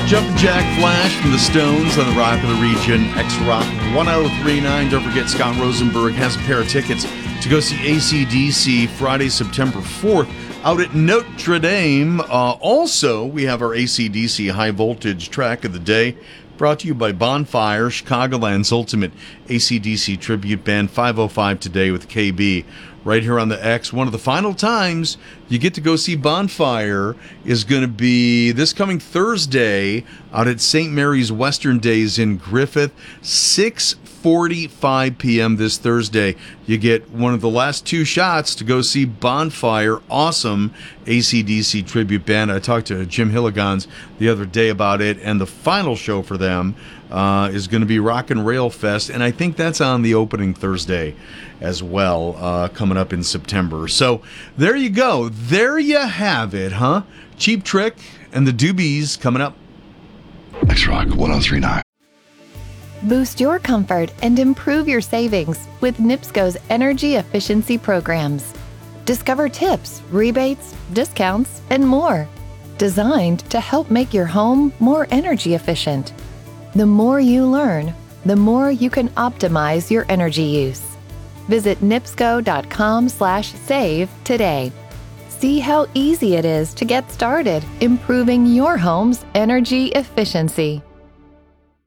Jumpin' Jack Flash from the Stones on the Rock of the Region, X-Rock 1039. Don't forget, Scott Rosenberg has a pair of tickets to go see AC/DC Friday, September 4th out at Notre Dame. Also, we have our AC/DC High Voltage Track of the Day, brought to you by Bonfire, Chicagoland's ultimate AC/DC tribute band, 5:05 today with KB. Right here on the X. One of the final times you get to go see Bonfire is going to be this coming Thursday out at St. Mary's Western Days in Griffith, 6:45 p.m. this Thursday. You get one of the last two shots to go see Bonfire, awesome AC/DC tribute band. I talked to Jim Hilligans the other day about it, and the final show for them is going to be Rock and Rail Fest, and I think that's on the opening Thursday as well, coming up in September. So there you go. There you have it, huh? Cheap Trick and the Doobies coming up. X-Rock 1039. Boost your comfort and improve your savings with NIPSCO's energy efficiency programs. Discover tips, rebates, discounts, and more, designed to help make your home more energy efficient. The more you learn, the more you can optimize your energy use. Visit nipsco.com/save today. See how easy it is to get started improving your home's energy efficiency.